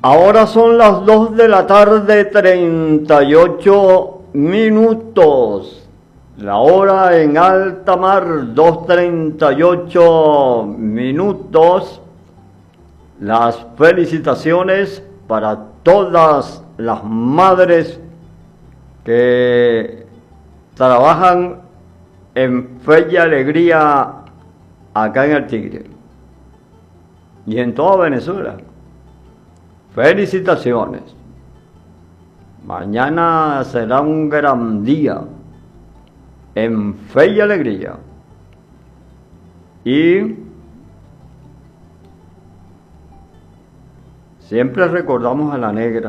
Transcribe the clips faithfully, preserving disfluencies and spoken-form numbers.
Ahora son las dos de la tarde, treinta y ocho minutos. La hora en alta mar, dos treinta y ocho minutos. Las felicitaciones para todas las madres que trabajan en Fe y Alegría acá en el Tigre y en toda Venezuela. Felicitaciones. Mañana será un gran día en Fe y Alegría. Y siempre recordamos a la negra,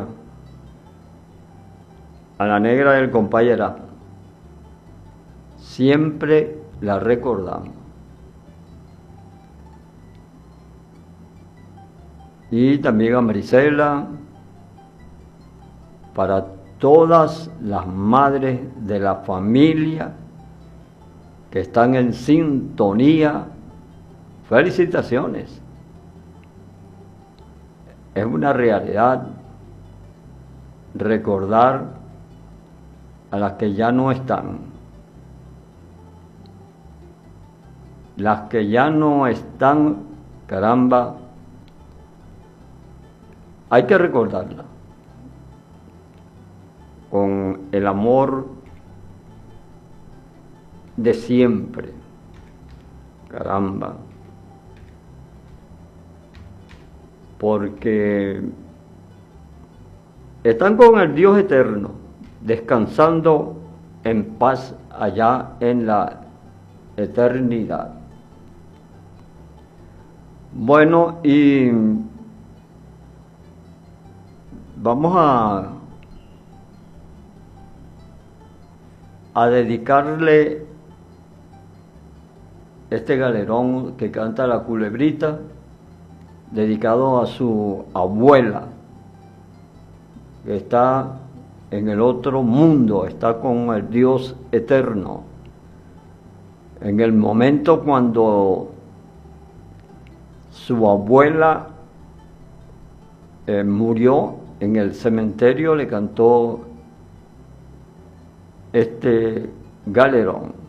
a la negra del compañera. Siempre la recordamos. Y también a Marisela, para todas las madres de la familia que están en sintonía, felicitaciones. Es una realidad recordar a las que ya no están, las que ya no están, caramba, hay que recordarla con el amor de siempre, caramba, porque están con el Dios eterno, descansando en paz allá en la eternidad. Bueno, y vamos a, a dedicarle este galerón que canta la culebrita, dedicado a su abuela, que está en el otro mundo, está con el Dios eterno. En el momento cuando su abuela eh, murió, en el cementerio le cantó este galerón.